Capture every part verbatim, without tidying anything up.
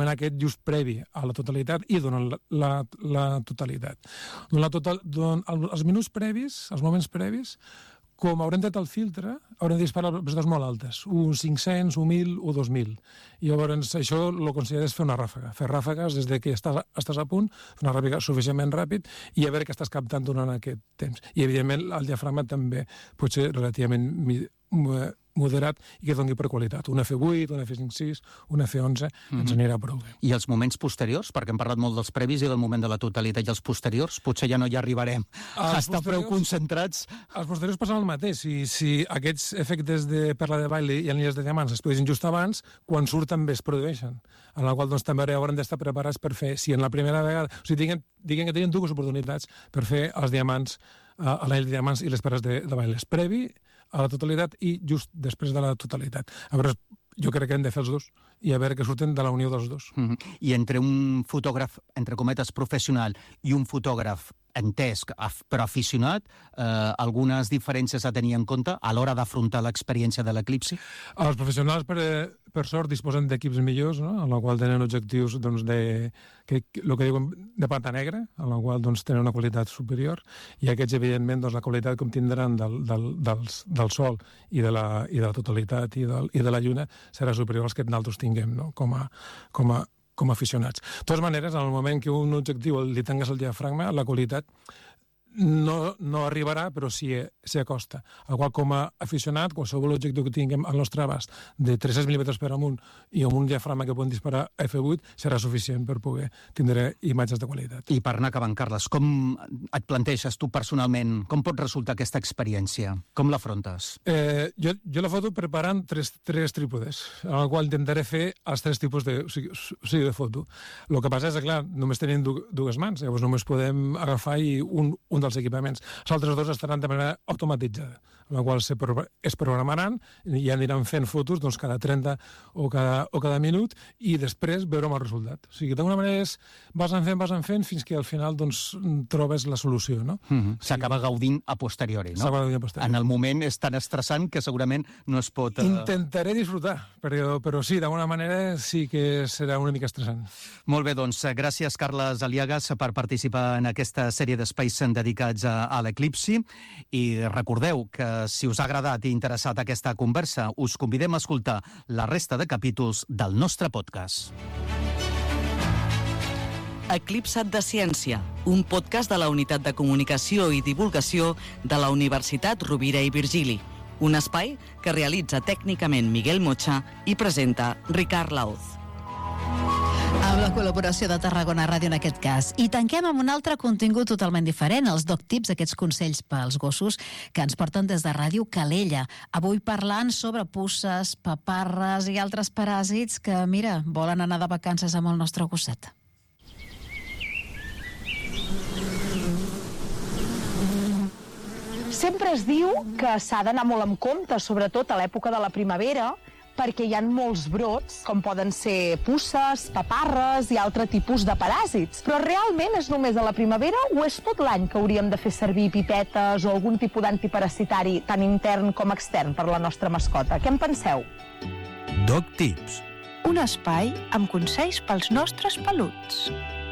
aquest just previ a la totalitat i durant la, la, la totalitat. Durant, la total, durant els minuts previs, els moments previs, com haurem tret el filtre, haurem de disparar velocitats molt altes, un cinc-cents, un mil, un dos mil. I llavors això el consideres fer una ràfaga, fer ràfagues des de que estàs, estàs a punt, fer una ràfaga suficientment ràpid i a veure què estàs captant durant aquest temps. I evidentment el diafragma també pot ser relativament moderat i que doni per qualitat. Un F vuit, un F cinc sis, un F onze, mm-hmm. ens anirà prou bé. I els moments posteriors? Perquè hem parlat molt dels previs i del moment de la totalitat, i els posteriors? Potser ja no hi arribarem a estar prou concentrats. Els posteriors passen el mateix. Si, si aquests efectes de perla de baile i anelles de diamants es produeixen just abans, quan surt també es produeixen. En la qual doncs, també haurem d'estar preparats per fer, si en la primera vegada... O sigui, diguem, diguem que tenen dues oportunitats per fer els diamants, uh, l'anell de diamants i les perles de, de baile. Previ a la totalitat i just després de la totalitat. A veure, jo crec que hem de fer els dos i a veure què surten de la unió dels dos. Mm-hmm. I entre un fotògraf, entre cometes, professional i un fotògraf entès, però aficionat, eh, algunes diferències a tenir en compte a l'hora d'afrontar l'experiència de l'eclipsi? Els professionals, per, per sort, disposen d'equips millors, no? En la qual tenen objectius doncs, de, que, el que diuen de pata negra, en la qual doncs, tenen una qualitat superior, i aquests, evidentment, doncs, la qualitat que tindran del, del, dels, del sol i de, la, i de la totalitat i, del, i de la lluna serà superior als que nosaltres tinguem, no? com a, com a com a aficionats. De totes maneres, en el moment que un objectiu li tangues el diafragma, la qualitat no, no arribarà, però sí s'hi acosta. Al qual, com a aficionat, qualsevol objectiu que tinguem al nostre abast de tres-cents mil·límetres per amunt i amb un diafragma que podem disparar a F vuit serà suficient per poder tindre imatges de qualitat. I per anar acabant, Carles, com et planteges tu personalment? Com pot resultar aquesta experiència? Com l'afrontes? Eh, jo, jo la foto preparant tres, tres trípodes, en el qual intentaré fer els tres tipus de, o sigui, o sigui, de foto. El que passa és que, clar, només tenim dues mans, llavors només podem agafar i un, un dels equipaments. Els altres dos estaran de manera automatitzada, en la qual es programaran i aniran fent fotos doncs, cada trenta o cada, o cada minut i després veurem el resultat. O sigui, d'alguna manera és vas en fent, vas en fent fins que al final doncs, trobes la solució. No? Mm-hmm. S'acaba sí. gaudint a posteriori, no? S'acaba gaudint a posteriori. En el moment és tan estressant que segurament no es pot... Uh... Intentaré disfrutar, però, però sí, d'alguna manera sí que serà una mica estressant. Molt bé, doncs gràcies, Carles Aliagas, per participar en aquesta sèrie d'espais dedicats a, a l'eclipsi, i recordeu que si us ha agradat i interessat aquesta conversa, us convidem a escoltar la resta de capítols del nostre podcast. Eclipsat de Ciència, un podcast de la Unitat de Comunicació i Divulgació de la Universitat Rovira i Virgili, un espai que realitza tècnicament Miguel Mocha i presenta Ricard Lauz. Amb la col·laboració de Tarragona Ràdio en aquest cas. I tanquem amb un altre contingut totalment diferent, els Dog Tips, aquests consells pels gossos que ens porten des de Ràdio Calella. Avui parlant sobre puces, paparres i altres paràsits que, mira, volen anar de vacances amb el nostre gosset. Sempre es diu que s'ha d'anar molt amb compte, sobretot a l'època de la primavera, perquè hi ha molts brots, com poden ser puces, paparres i altre tipus de paràsits. Però realment és només a la primavera o és tot l'any que hauríem de fer servir pipetes o algun tipus d'antiparasitari, tant intern com extern, per la nostra mascota? Què en penseu? Dog Tips. Un espai amb consells pels nostres peluts.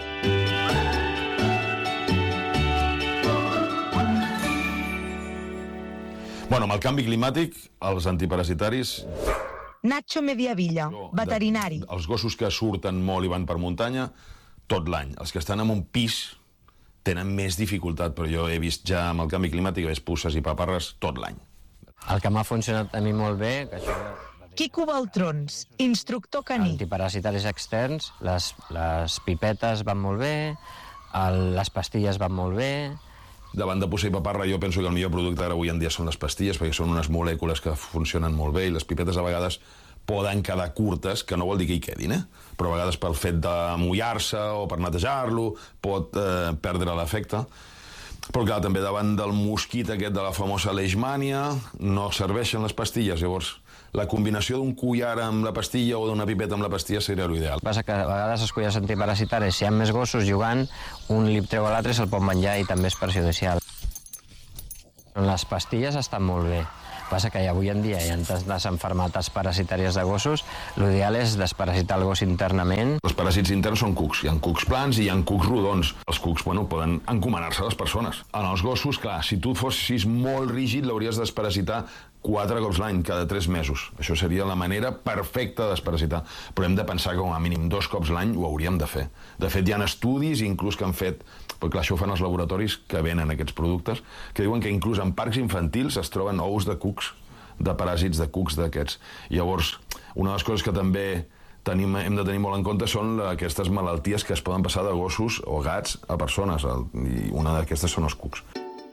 Bueno, amb el canvi climàtic, els antiparasitaris... Nacho Mediavilla, veterinari. De, els gossos que surten molt i van per muntanya, tot l'any. Els que estan en un pis tenen més dificultat, però jo he vist ja amb el canvi climàtic que veig puces i paparres tot l'any. El que m'ha funcionat a mi molt bé... Que això... Quico Baltrons, instructor caní. Antiparasitaris externs, les, les pipetes van molt bé, el, les pastilles van molt bé... Davant de puça i paparra jo penso que el millor producte ara avui en dia són les pastilles, perquè són unes molècules que funcionen molt bé i les pipetes a vegades poden quedar curtes, que no vol dir que hi quedin, eh? Però a vegades pel fet de mullar-se o per netejar-lo pot eh, perdre l'efecte. Però clar, també davant del mosquit aquest de la famosa leishmània no serveixen les pastilles, llavors la combinació d'un collar amb la pastilla o d'una pipeta amb la pastilla seria l'ideal. Passa que a vegades els collars antiparasitaris, si hi ha més gossos jugant, un li treu a l'altre i se'l pot menjar i també és perjudicial. Les pastilles estan molt bé, Passa que avui en dia hi ha tantes malalties parasitàries de gossos, l'ideal és desparasitar el gos internament. Els paràsits interns són cucs. Hi ha cucs plans i hi ha cucs rodons. Els cucs, bueno, poden encomanar-se a les persones. En els gossos, clar, si tu fossis molt rígid, l'hauries de desparasitar quatre cops l'any, cada tres mesos. Això seria la manera perfecta de desparasitar. Però hem de pensar que com a mínim dos cops l'any ho hauríem de fer. De fet, hi ha estudis, inclús que han fet, perquè clar, això ho fan els laboratoris que venen aquests productes, que diuen que inclús en parcs infantils es troben ous de cucs, de paràsits de cucs d'aquests. Llavors, una de les coses que també tenim, hem de tenir molt en compte són aquestes malalties que es poden passar de gossos o gats a persones, i una d'aquestes són els cucs.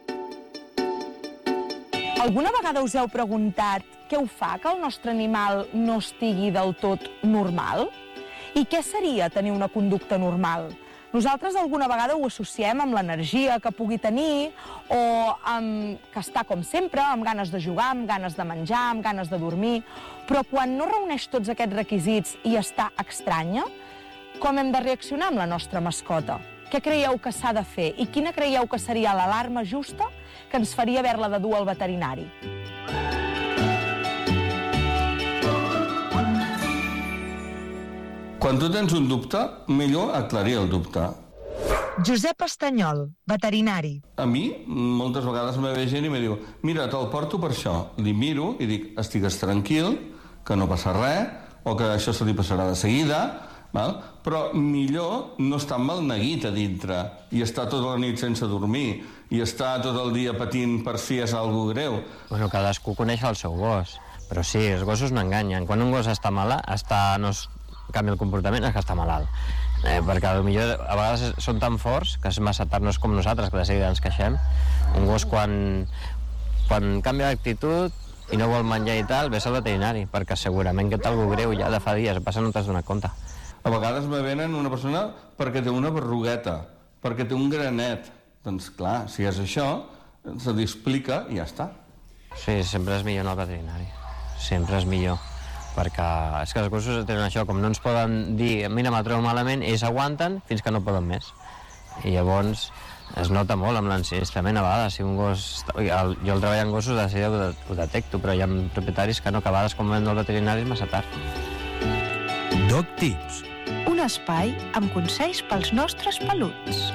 Alguna vegada us heu preguntat què ho fa que el nostre animal no estigui del tot normal? I què seria tenir una conducta normal? Nosaltres alguna vegada ho associem amb l'energia que pugui tenir o amb que està com sempre, amb ganes de jugar, amb ganes de menjar, amb ganes de dormir, però quan no reuneix tots aquests requisits i està estranya, com hem de reaccionar amb la nostra mascota? Què creieu que s'ha de fer i quina creieu que seria l'alarma justa que ens faria haver-la de dur al veterinari? Quan tu tens un dubte, millor aclarir el dubte. Josep Estanyol, veterinari. A mi, moltes vegades me ve gent i me diu mira, te'l porto per això. Li miro i dic, estigues tranquil, que no passa res, o que això se li passarà de seguida, val? Però millor no estar amb el neguit a dintre i estar tota la nit sense dormir i estar tot el dia patint per si és alguna greu. Bueno, cadascú coneix el seu gos, però sí, els gossos no enganyen. Quan un gos està malalt, està, no es canvia el comportament, és que està malalt. Eh, perquè potser a vegades són tan forts que és massa tard, no és com nosaltres, que de seguida ens queixem. Un gos quan, quan canvia d'actitud i no vol menjar i tal, ves al veterinari, perquè segurament que té alguna greu ja de fa dies, passa no t'has donat compte. A vegades me venen una persona perquè té una berrugueta, perquè té un granet. Doncs clar, si és això, se li explica i ja està. Sí, sempre és millor anar al veterinari. Sempre és millor. Perquè és que els gossos tenen això, com no ens poden dir mira, me'l trobo malament, ells aguanten fins que no poden més. I llavors es nota molt amb l'ensinistrament a vegades. Si un gos... Jo el treball en gossos de seguida ho detecto, però hi ha propietaris que no, que a vegades quan van al veterinari és massa tard. Dog Tips. Un espai amb consells pels nostres peluts.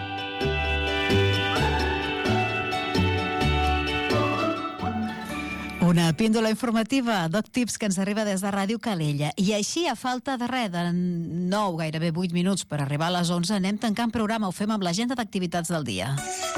Una píndola informativa, Dog Tips, que ens arriba des de Ràdio Calella. I així, a falta de res, de nou, gairebé vuit minuts per arribar a les onze, anem tancant programa. Ho fem amb l'agenda d'activitats del dia.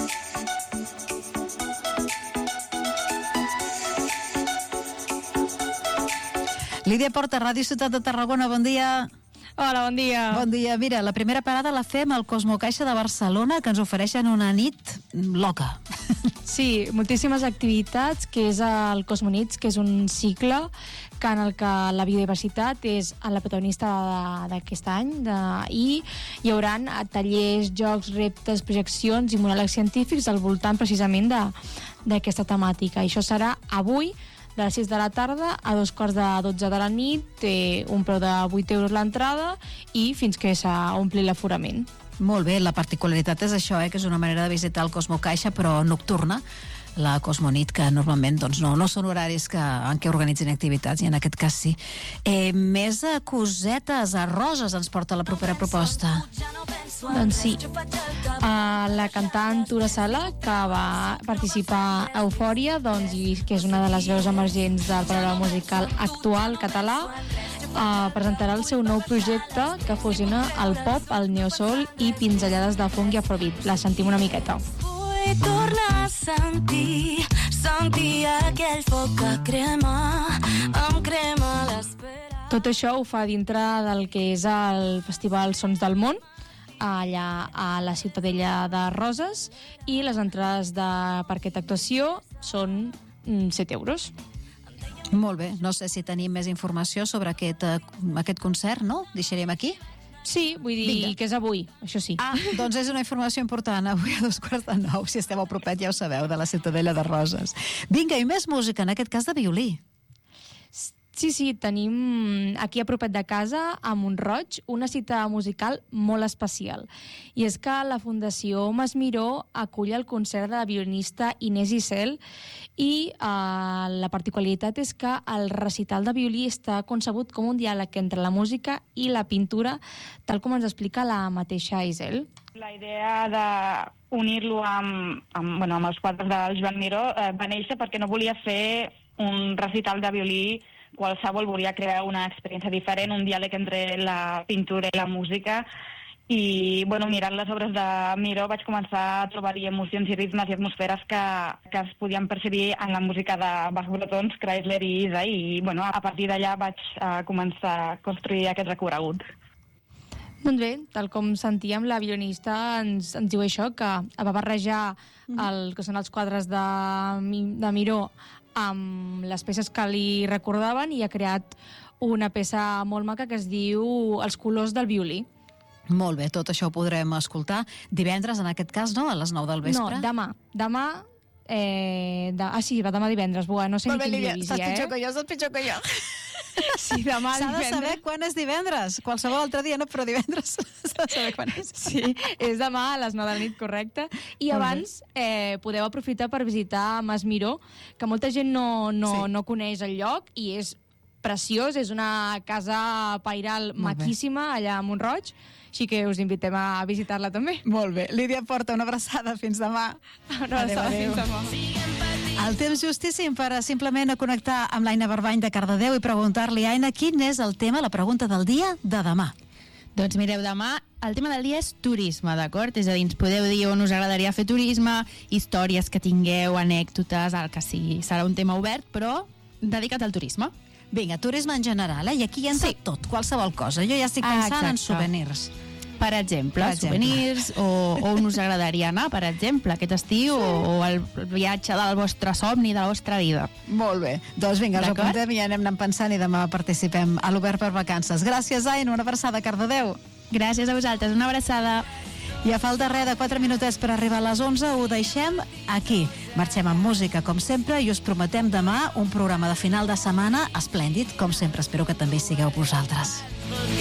Lídia Porta, Ràdio Ciutat de Tarragona, bon dia. Hola, bon dia. Bon dia. Mira, la primera parada la fem al Cosmo Caixa de Barcelona, que ens ofereixen una nit loca. Sí, moltíssimes activitats, que és el Cosmonits, que és un cicle que en el que la biodiversitat és la protagonista d'aquest any, de, i hi haurà tallers, jocs, reptes, projeccions i monòlegs científics al voltant precisament d'aquesta temàtica. I això serà avui, de les sis de la tarda a dos quarts de dotze de la nit, té un preu de vuit euros l'entrada i fins que s'ompli l'aforament. Molt bé, la particularitat és això, eh, que és una manera de visitar el Cosmo Caixa, però nocturna, la Cosmonit, que normalment doncs, no, no són horaris que, en què organitzin activitats, i en aquest cas sí. Eh, més de cosetes, a Roses ens porta la propera proposta. Doncs sí. Uh, la cantant Tura Sala, que va participar a Eufòria, doncs, i que és una de les veus emergents del panorama musical actual català, uh, presentarà el seu nou projecte que fusiona el pop, el neosoul i pinzellades de funk i afrobeat. La sentim una miqueta. Vull tornar a sentir, sentir aquell foc que crema, em crema l'espera. Tot això ho fa dintre del que és el Festival Sons del Món, allà a la Ciutadella de Roses, i les entrades de, per aquesta actuació són set euros. Molt bé, no sé si tenim més informació sobre aquest, aquest concert, no? Deixarem aquí? Sí, vull dir Vinga. Que és avui, això sí. Ah, doncs és una informació important, avui a dos quarts de nou, si esteu a propet ja ho sabeu, de la Ciutadella de Roses. Vinga, i més música, en aquest cas de violí. Sí, sí, tenim aquí a propet de casa, a Mont-roig, una cita musical molt especial. I és que la Fundació Masmiró acull el concert de la violinista Inés Issel i eh, la particularitat és que el recital de violí està concebut com un diàleg entre la música i la pintura, tal com ens explica la mateixa Issel. La idea d'unir-lo amb, amb, bueno, amb els quadres del Joan Miró eh, va néixer perquè no volia fer un recital de violí qualsevol, volia crear una experiència diferent, un diàleg entre la pintura i la música, i bueno, mirant les obres de Miró vaig començar a trobar-hi emocions i ritmes i atmosferes que, que es podien percibir en la música de Bach Bretons, Kreisler i Isa, i bueno, a partir d'allà vaig uh, començar a construir aquest recorregut. Doncs bé, tal com sentíem, la violinista ens, ens diu això, que va barrejar el que són els quadres de, de Miró amb les peces que li recordaven i ha creat una peça molt maca que es diu Els colors del violí. Molt bé, tot això ho podrem escoltar divendres, en aquest cas, no? A les nou del vespre. No, demà. Demà... Eh, de... Ah, sí, va demà divendres. Buah, no sé Molt ni bé, quin dia Lídia, és, saps eh? pitjor que jo, saps pitjor que jo. Sí, demà S'ha de divendres. saber quan és divendres. Qualsevol altre dia, no, però divendres s'ha de saber quan és. Sí, és demà a les nou de la nit, correcte. I abans eh, podeu aprofitar per visitar Masmiró, que molta gent no, no, sí. no coneix el lloc, i és preciós, és una casa pairal maquíssima allà a Mont-roig, així que us invitem a visitar-la també. Molt bé. Lídia Porta, una abraçada. Fins demà. Una abraçada, fins demà. El temps justíssim per a simplement a connectar amb l'Aina Barbany de Cardedeu i preguntar-li, Aina, quin és el tema, la pregunta del dia de demà? Doncs mireu, demà el tema del dia és turisme, d'acord? És a dir, ens podeu dir on us agradaria fer turisme, històries que tingueu, anècdotes, el que sigui. Serà un tema obert, però dedicat al turisme. Vinga, turisme en general, eh? I aquí hi entra sí. tot, qualsevol cosa. Jo ja estic pensant ah, en souvenirs. Per exemple, per exemple. souvenirs, o, o on us agradaria anar, per exemple, aquest estiu, sí. o, o el viatge del vostre somni, de la vostra vida. Molt bé. Doncs vinga, els apuntem i anem anant pensant i demà participem a l'Obert per Vacances. Gràcies, Aina, una abraçada a Cardedeu. Gràcies a vosaltres, una abraçada. I a falta res de quatre minutets per arribar a les onze, ho deixem aquí. Marxem amb música, com sempre, i us prometem demà un programa de final de setmana esplèndid, com sempre. Espero que també hi sigueu vosaltres.